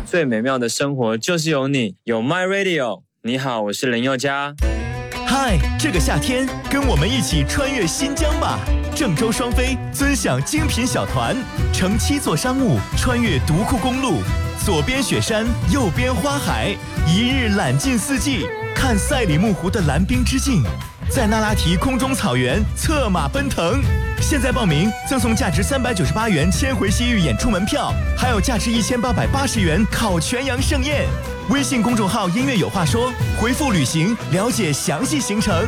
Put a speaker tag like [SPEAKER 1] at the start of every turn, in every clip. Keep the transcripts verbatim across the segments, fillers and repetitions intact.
[SPEAKER 1] 最美妙的生活就是有你，有 My Radio。你好，我是林宥嘉。
[SPEAKER 2] 嗨，这个夏天跟我们一起穿越新疆吧！郑州双飞尊享精品小团，乘七座商务穿越独库公路，左边雪山，右边花海，一日览尽四季，看赛里木湖的蓝冰之境，在那拉提空中草原策马奔腾。现在报名赠送价值三百九十八元千回西域演出门票，还有价值一千八百八十元烤全羊盛宴。微信公众号音乐有话说，回复旅行了解详细行程。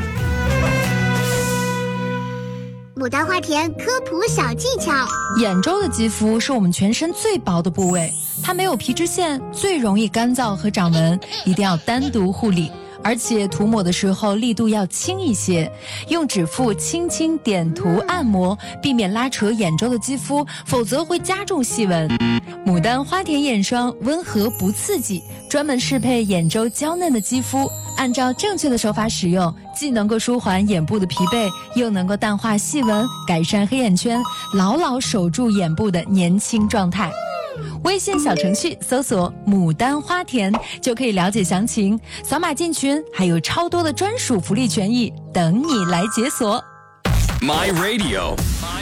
[SPEAKER 3] 牡丹花田科普小技巧。
[SPEAKER 4] 眼周的肌肤是我们全身最薄的部位，它没有皮脂腺，最容易干燥和长纹，一定要单独护理。而且涂抹的时候力度要轻一些，用指腹轻轻点涂按摩，避免拉扯眼周的肌肤，否则会加重细纹。牡丹花田眼霜温和不刺激，专门适配眼周娇嫩的肌肤，按照正确的手法使用，既能够舒缓眼部的疲惫，又能够淡化细纹，改善黑眼圈，牢牢守住眼部的年轻状态。微信小程序搜索牡丹花田就可以了解详情，扫码进群，还有超多的专属福利权益等你来解锁。
[SPEAKER 5] My Radio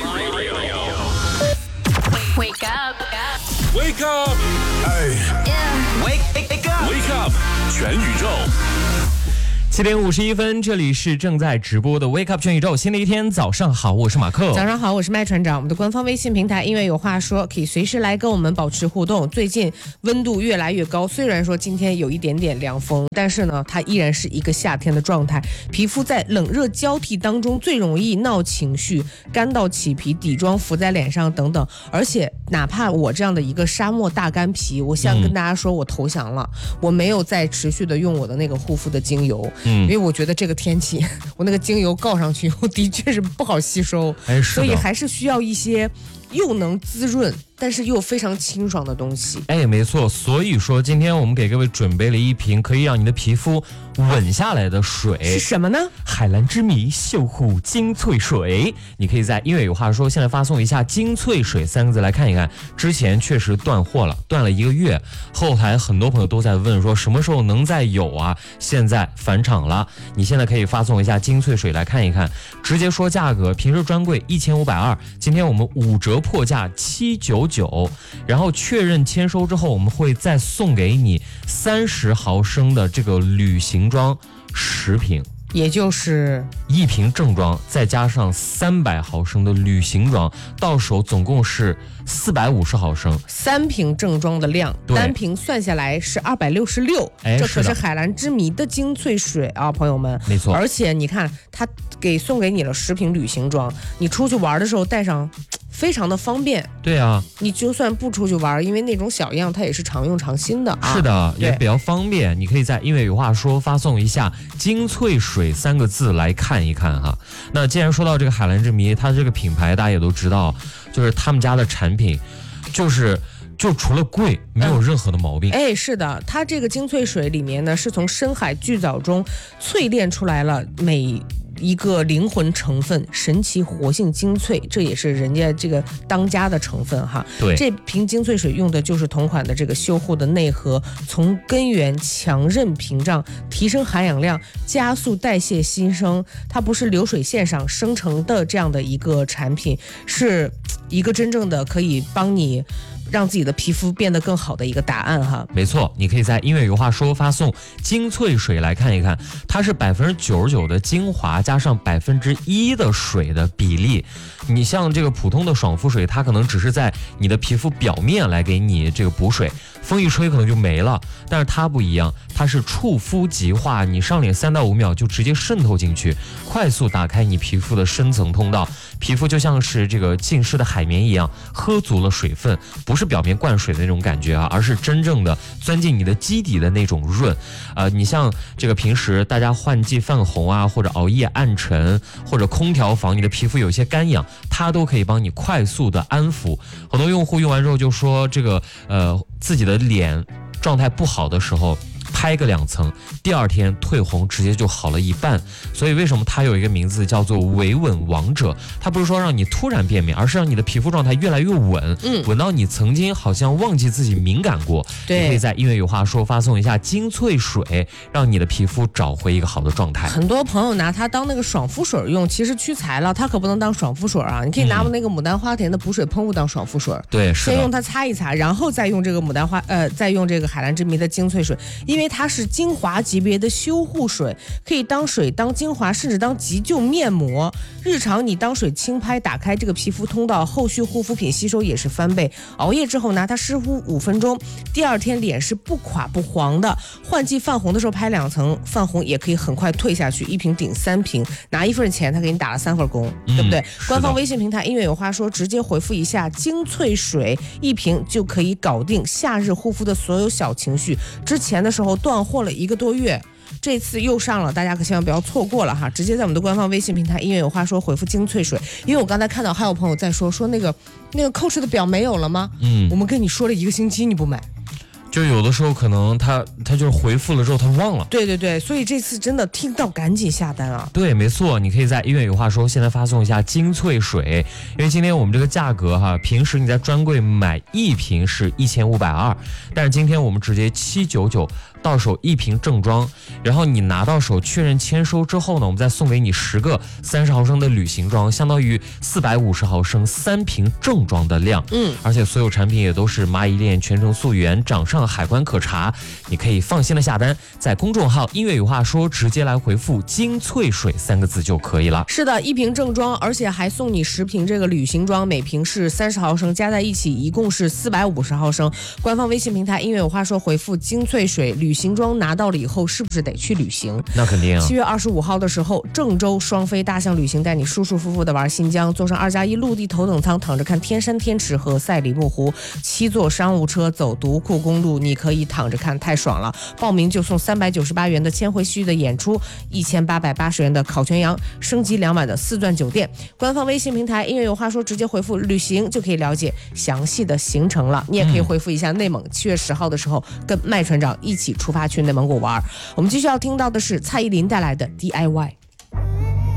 [SPEAKER 6] Wake up
[SPEAKER 5] Wake up
[SPEAKER 6] Yeah
[SPEAKER 5] Wake up Wake up 全宇宙
[SPEAKER 7] 七点五十一分，这里是正在直播的 Wake Up 全宇宙，新的一天，早上好，我是马克。
[SPEAKER 8] 早上好，我是麦船长。我们的官方微信平台音乐有话说，可以随时来跟我们保持互动。最近温度越来越高，虽然说今天有一点点凉风，但是呢，它依然是一个夏天的状态。皮肤在冷热交替当中最容易闹情绪，干到起皮，底妆浮在脸上等等。而且哪怕我这样的一个沙漠大干皮，我现在跟大家说我投降了，嗯、我没有再持续的用我的那个护肤的精油。嗯，因为我觉得这个天气，我那个精油告上去以后，的确是不好吸收，
[SPEAKER 7] 哎，
[SPEAKER 8] 所以还是需要一些又能滋润但是又非常清爽的东西。
[SPEAKER 7] 哎，没错，所以说今天我们给各位准备了一瓶可以让你的皮肤稳下来的水。
[SPEAKER 8] 是什么呢？
[SPEAKER 7] 海蓝之谜秀护精粹水。你可以在音乐有话说现在发送一下精粹水三个字来看一看。之前确实断货了，断了一个月，后台很多朋友都在问说什么时候能再有啊，现在返场了。你现在可以发送一下精粹水来看一看，直接说价格，平时专柜一千五百二，今天我们五折破价七九九，然后确认签收之后，我们会再送给你三十毫升的这个旅行装十瓶，
[SPEAKER 8] 也就是
[SPEAKER 7] 一瓶正装再加上三百毫升的旅行装，到手总共是四百五十毫升，
[SPEAKER 8] 三瓶正装的量，单瓶算下来是二百六十六。这可是海蓝之谜的精粹水啊，朋友们，
[SPEAKER 7] 没错。
[SPEAKER 8] 而且你看，他给送给你了十瓶旅行装，你出去玩的时候带上。非常的方便。
[SPEAKER 7] 对啊，
[SPEAKER 8] 你就算不出去玩，因为那种小样它也是常用常新的啊。
[SPEAKER 7] 是的，也比较方便。你可以在音乐有话说发送一下精粹水三个字来看一看哈。那既然说到这个海蓝之谜，它这个品牌大家也都知道，就是他们家的产品就是就除了贵没有任何的毛病。
[SPEAKER 8] 嗯、哎，是的，它这个精粹水里面呢是从深海巨藻中淬炼出来了每一个灵魂成分，神奇活性精粹，这也是人家这个当家的成分哈。
[SPEAKER 7] 对，
[SPEAKER 8] 这瓶精粹水用的就是同款的这个修护的内核，从根源强韧屏障，提升含氧量，加速代谢新生。它不是流水线上生成的这样的一个产品，是一个真正的可以帮你让自己的皮肤变得更好的一个答案哈。
[SPEAKER 7] 没错，你可以在音乐有话说发送精粹水来看一看，它是百分之九十九的精华加上百分之一的水的比例。你像这个普通的爽肤水，它可能只是在你的皮肤表面来给你这个补水，风一吹可能就没了，但是它不一样，它是触肤即化，你上脸三到五秒就直接渗透进去，快速打开你皮肤的深层通道，皮肤就像是这个浸湿的海绵一样，喝足了水分，不是表面灌水的那种感觉啊，而是真正的钻进你的基底的那种润。呃，你像这个平时大家换季泛红啊，或者熬夜暗沉，或者空调房你的皮肤有些干痒，它都可以帮你快速的安抚。很多用户用完之后就说这个呃自己的脸状态不好的时候， 拍个两层，第二天退红直接就好了一半。所以为什么它有一个名字叫做维稳王者？它不是说让你突然变美，而是让你的皮肤状态越来越稳，嗯，稳到你曾经好像忘记自己敏感过。
[SPEAKER 8] 对，
[SPEAKER 7] 你可以在音乐有话说发送一下精粹水，让你的皮肤找回一个好的状态。
[SPEAKER 8] 很多朋友拿它当那个爽肤水用，其实屈才了，它可不能当爽肤水啊！你可以拿那个牡丹花田的补水喷雾当爽肤水，
[SPEAKER 7] 对，是
[SPEAKER 8] 先用它擦一擦，然后再用这个牡丹花，呃，再用这个海蓝之谜的精粹水，因为它是精华级别的修护水，可以当水、当精华，甚至当急救面膜。日常你当水轻拍，打开这个皮肤通道，后续护肤品吸收也是翻倍。熬夜之后拿它湿敷五分钟，第二天脸是不垮不黄的。换季泛红的时候拍两层，泛红也可以很快退下去，一瓶顶三瓶，拿一份钱他给你打了三份工，嗯、对不对？官方微信平台音乐有话说，直接回复一下精粹水，一瓶就可以搞定夏日护肤的所有小情绪。之前的时候断货了一个多月，这次又上了，大家可千万不要错过了哈！直接在我们的官方微信平台音乐有话说回复精粹水，因为我刚才看到还有朋友在说说那个那个 Coach 的表没有了吗？嗯，我们跟你说了一个星期你不买。
[SPEAKER 7] 就有的时候可能他他就是回复了之后他忘了，
[SPEAKER 8] 对对对，所以这次真的听到赶紧下单啊！
[SPEAKER 7] 对，没错，你可以在音乐有话说现在发送一下精粹水，因为今天我们这个价格哈，平时你在专柜买一瓶是一千五百二，但是今天我们直接七九九到手一瓶正装，然后你拿到手确认签收之后呢，我们再送给你十个三十毫升的旅行装，相当于四百五十毫升三瓶正装的量，嗯，而且所有产品也都是蚂蚁链全程溯源，掌上海关可查，你可以放心的下单，在公众号音乐有话说直接来回复精粹水三个字就可以了。
[SPEAKER 8] 是的，一瓶正装，而且还送你十瓶这个旅行装，每瓶是三十毫升，加在一起一共是四百五十毫升。官方微信平台音乐有话说回复精粹水，旅行装拿到了以后是不是得去旅行？
[SPEAKER 7] 那肯定啊。
[SPEAKER 8] 七月二十五号的时候，郑州双飞大象旅行带你舒舒服服的玩新疆，坐上二加一陆地头等舱，躺着看天山天池和赛里木湖，七座商务车走独库公路，你可以躺着看，太爽了！报名就送三百九十八元的千回旭的演出，一千八百八十元的烤全羊，升级两晚的四钻酒店。官方微信平台音乐有话说，直接回复旅行就可以了解详细的行程了。你也可以回复一下内蒙，七月十号的时候跟麦船长一起出发去内蒙古玩。我们继续要听到的是蔡依林带来的 D I Y。